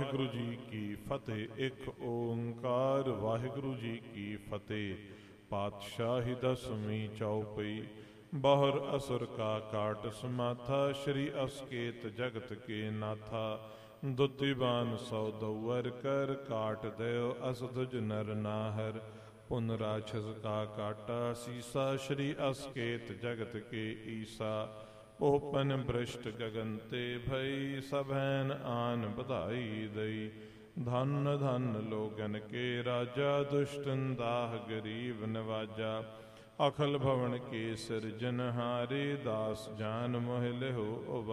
ਵਾਹਿਗੁਰੂ ਜੀ ਕੀ ਫਤਿਹ। ਇੱਕ ਓੰਕਾਰ ਵਾਹਿਗੁਰੂ ਜੀ ਕੀ ਫਤਿਹ। ਪਾਤਸ਼ਾਹੀ ਦਸਵੀਂ ਚੌਪਈ। ਬਹੁਰ ਅਸੁਰ ਕਾ ਕਾਟ ਸਮਾਥਾ, ਸ਼੍ਰੀ ਅਸਕੇਤ ਜਗਤ ਕੇ ਨਾਥਾ। ਦੁਤੀਬਾਨ ਸੌ ਦਊਰ ਕਰ, ਕਾਟ ਦਿਓ ਅਸ ਤੁਜ ਨਰ ਨਾਹਰ। ਪੁਨ ਰਾਛਸ ਕਾ ਕਾਟਾ ਸੀਸਾ, ਸ਼੍ਰੀ ਅਸਕੇਤ ਜਗਤ ਕੇ ਈਸਾ। ਓਪਨ ਬ੍ਰਿਸ਼ਟ ਗਗਨ ਤੇ ਭਈ, ਸਭੈਨ ਆਨ ਬਧਾਈ ਦਈ। ਧਨ ਧਨ ਲੋਗਨ ਕੇ ਰਾਜਾ, ਦੁਸ਼ਟਨ ਦਾਹ ਗਰੀਬ ਨਵਾਜਾ। ਅਖਲ ਭਵਨ ਕੇ ਸਿਰਜਨਹਾਰੇ, ਦਾਸ ਜਾਨ ਮੋਹਿ ਲਿਹੁ ਉਬਾਰੇ।